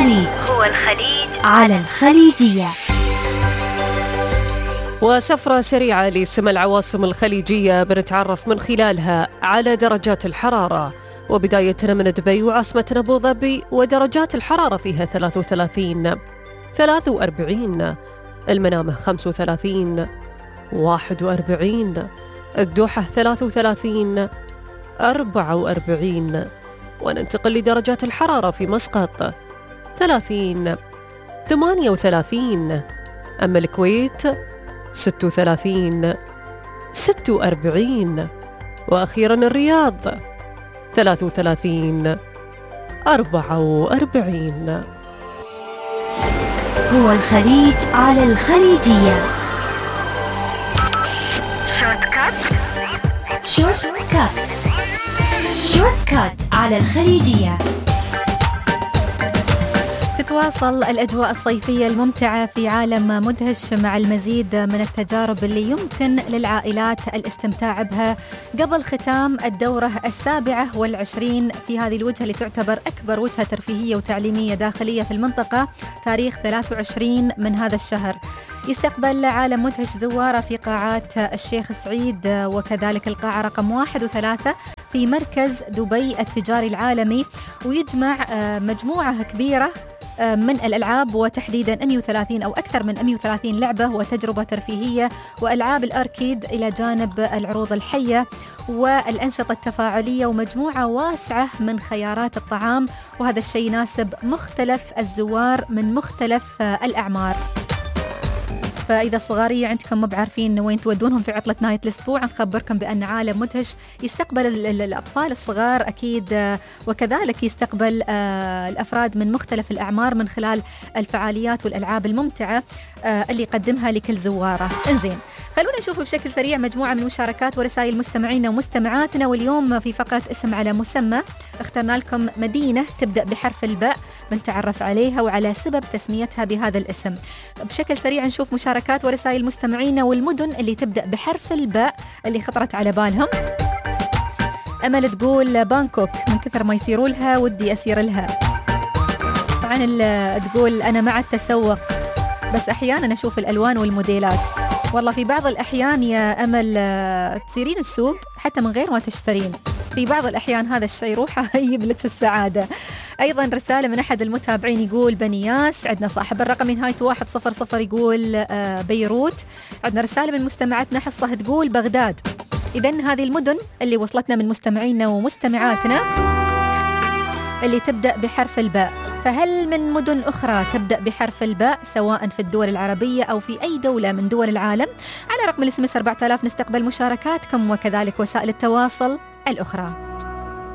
الخليج على الخليجية. وسفرة سريعة لسمى العواصم الخليجية بنتعرف من خلالها على درجات الحرارة، وبداية من دبي وعاصمة أبو ظبي ودرجات الحرارة فيها 33 43، المنامة 35 41، الدوحة 33 44. وننتقل لدرجات الحرارة في مسقط 30 38، أما الكويت 36 46، وأخيرا الرياض 33 44. هو الخليج على الخليجية. شورت كات على الخليجية. تتواصل الأجواء الصيفية الممتعة في عالم مدهش مع المزيد من التجارب اللي يمكن للعائلات الاستمتاع بها قبل ختام الدورة 27 في هذه الوجهة اللي تعتبر أكبر وجهة ترفيهية وتعليمية داخلية في المنطقة تاريخ 23 من هذا الشهر. يستقبل عالم مدهش زواره في قاعات الشيخ سعيد وكذلك القاعة رقم 1 و3 في مركز دبي التجاري العالمي، ويجمع مجموعة كبيرة من الألعاب وتحديدا 130 أو أكثر من 130 لعبة وتجربة ترفيهية وألعاب الأركيد إلى جانب العروض الحية والأنشطة التفاعلية ومجموعة واسعة من خيارات الطعام، وهذا الشيء يناسب مختلف الزوار من مختلف الأعمار. فإذا الصغارية عندكم مو بعارفين وين تودونهم في عطلة نهاية الأسبوع، نخبركم بأن عالم مدهش يستقبل الأطفال الصغار أكيد، وكذلك يستقبل الأفراد من مختلف الأعمار من خلال الفعاليات والألعاب الممتعة اللي يقدمها لكل زوارة. انزين، خلونا نشوف بشكل سريع مجموعة من مشاركات ورسائل مستمعينا ومستمعاتنا. واليوم في فقرة اسم على مسمى اخترنا لكم مدينة تبدأ بحرف الباء بنتعرف عليها وعلى سبب تسميتها بهذا الاسم. بشكل سريع نشوف مشاركات ورسائل مستمعينا والمدن اللي تبدأ بحرف الباء اللي خطرت على بالهم. أمل تقول بانكوك، من كثر ما يصيروا لها ودي أسير لها. طبعا تقول أنا مع التسوق بس أحيانا أشوف الألوان والموديلات. والله في بعض الأحيان يا أمل تسيرين السوق حتى من غير ما تشترين، في بعض الأحيان هذا الشيء روحه يجيب لك السعادة. أيضا رسالة من أحد المتابعين يقول بنياس. عندنا صاحب الرقم نهايته 100 يقول بيروت. عندنا رسالة من مستمعتنا حصة تقول بغداد. إذن هذه المدن اللي وصلتنا من مستمعينا ومستمعاتنا اللي تبدأ بحرف الباء. فهل من مدن أخرى تبدأ بحرف الباء سواء في الدول العربية أو في أي دولة من دول العالم؟ على رقم الSMS 4000 نستقبل مشاركاتكم وكذلك وسائل التواصل الأخرى.